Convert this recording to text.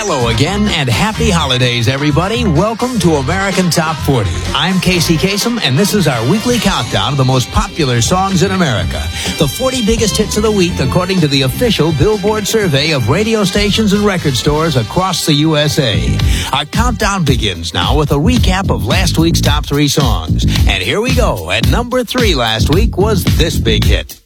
Hello again, and happy holidays, everybody. Welcome to American Top 40. I'm Casey Kasem, and this is our weekly countdown of the most popular songs in America. The 40 biggest hits of the week, according to the official Billboard survey of radio stations and record stores across the USA. Our countdown begins now with a recap of last week's top 3 songs. And here we go. At number 3 last week was this big hit.